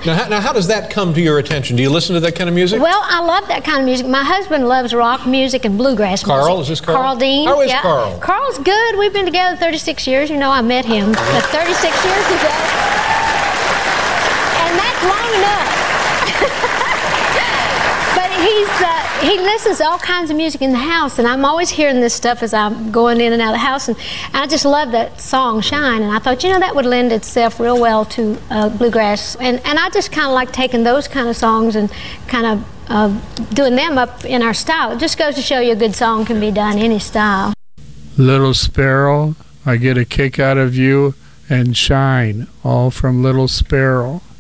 Now, how does that come to your attention? Do you listen to that kind of music? Well, I love that kind of music. My husband loves rock music and bluegrass music. Carl, is this Carl? Carl Dean. How is Carl? Carl's good. We've been together 36 years. You know, I met him 36 years ago. And that's long enough. But he listens to all kinds of music in the house, and I'm always hearing this stuff as I'm going in and out of the house, and I just love that song, Shine, and I thought, you know, that would lend itself real well to bluegrass, and I just kind of like taking those kind of songs and kind of doing them up in our style. It just goes to show you a good song can be done any style. Little Sparrow, I get a kick out of you, and Shine, all from Little Sparrow.